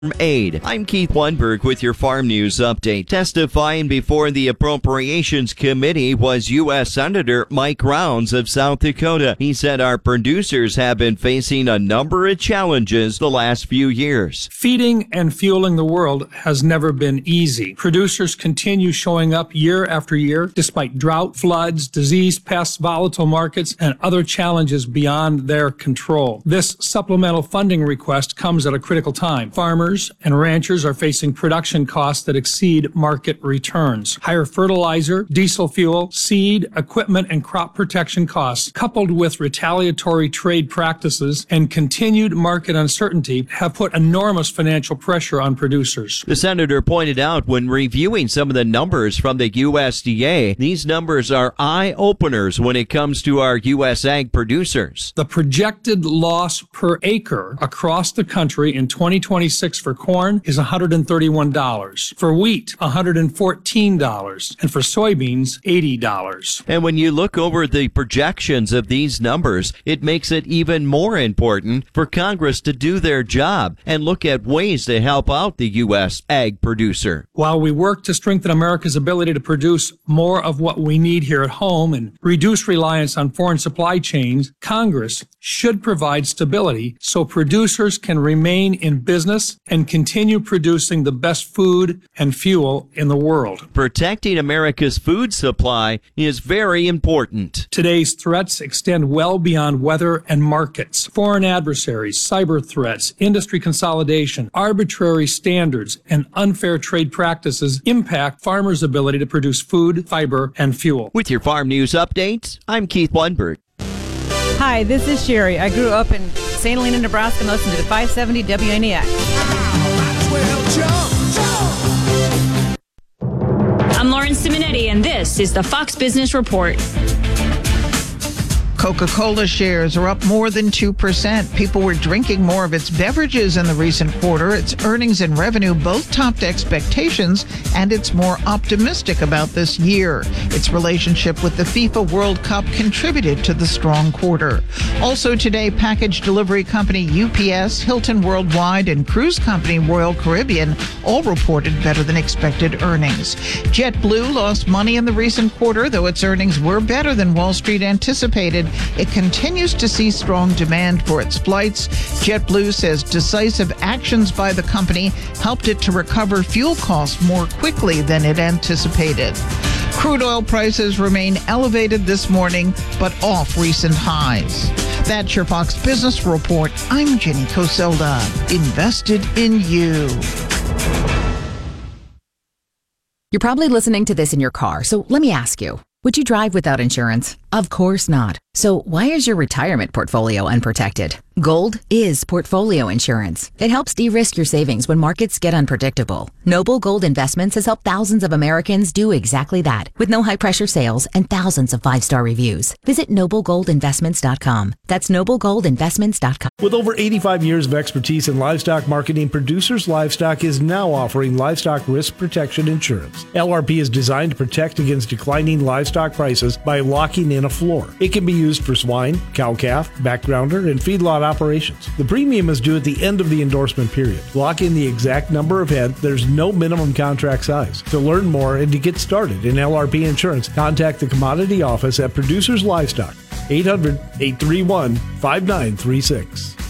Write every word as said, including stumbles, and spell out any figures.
Aid. I'm Keith Weinberg with your Farm News Update. Testifying before the Appropriations Committee was U S Senator Mike Rounds of South Dakota. He said our producers have been facing a number of challenges the last few years. Feeding and fueling the world has never been easy. Producers continue showing up year after year despite drought, floods, disease, pests, volatile markets, and other challenges beyond their control. This supplemental funding request comes at a critical time. Farmers and ranchers are facing production costs that exceed market returns. Higher fertilizer, diesel fuel, seed, equipment, and crop protection costs, coupled with retaliatory trade practices and continued market uncertainty, have put enormous financial pressure on producers. The senator pointed out when reviewing some of the numbers from the U S D A, these numbers are eye-openers when it comes to our U S ag producers. The projected loss per acre across the country in twenty twenty-six for corn is one hundred thirty-one dollars, for wheat one hundred fourteen dollars, and for soybeans eighty dollars. And when you look over the projections of these numbers, it makes it even more important for Congress to do their job and look at ways to help out the U S ag producer. While we work to strengthen America's ability to produce more of what we need here at home and reduce reliance on foreign supply chains, Congress should provide stability so producers can remain in business and continue producing the best food and fuel in the world. Protecting America's food supply is very important. Today's threats extend well beyond weather and markets. Foreign adversaries, cyber threats, industry consolidation, arbitrary standards, and unfair trade practices impact farmers' ability to produce food, fiber, and fuel. With your Farm News Update, I'm Keith Weinberg. Hi, this is Sherry. I grew up in Saint Helena, Nebraska, and listened to the five seventy W N E X. I'm Lauren Simonetti, and this is the Fox Business Report. Coca-Cola shares are up more than two percent. People were drinking more of its beverages in the recent quarter. Its earnings and revenue both topped expectations, and it's more optimistic about this year. Its relationship with the FIFA World Cup contributed to the strong quarter. Also today, package delivery company U P S, Hilton Worldwide, and cruise company Royal Caribbean all reported better than expected earnings. JetBlue lost money in the recent quarter, though its earnings were better than Wall Street anticipated. It continues to see strong demand for its flights. JetBlue says decisive actions by the company helped it to recover fuel costs more quickly than it anticipated. Crude oil prices remain elevated this morning, but off recent highs. That's your Fox Business Report. I'm Jenny Coselda. Invested in you. You're probably listening to this in your car, so let me ask you. Would you drive without insurance? Of course not. So why is your retirement portfolio unprotected? Gold is portfolio insurance. It helps de-risk your savings when markets get unpredictable. Noble Gold Investments has helped thousands of Americans do exactly that, with no high-pressure sales and thousands of five-star reviews. Visit noble gold investments dot com. That's noble gold investments dot com. With over eighty-five years of expertise in livestock marketing, Producers Livestock is now offering livestock risk protection insurance. L R P is designed to protect against declining livestock prices by locking in a floor. It can be used for swine, cow-calf, backgrounder, and feedlot operations. The premium is due at the end of the endorsement period. Lock in the exact number of head. There's no minimum contract size. To learn more and to get started in L R P insurance, contact the Commodity Office at Producers Livestock, eight hundred, eight three one, five nine three six.